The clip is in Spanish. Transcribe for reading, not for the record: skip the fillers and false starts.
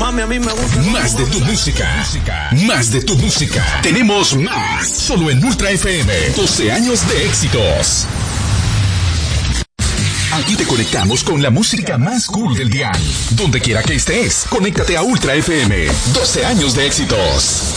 Mami, a mí me gusta. Más de tu música. Más de tu música. Tenemos más. Solo en Ultra FM. 12 años de éxitos. Aquí te conectamos con la música más cool del dial. Donde quiera que estés, conéctate a Ultra FM. 12 años de éxitos.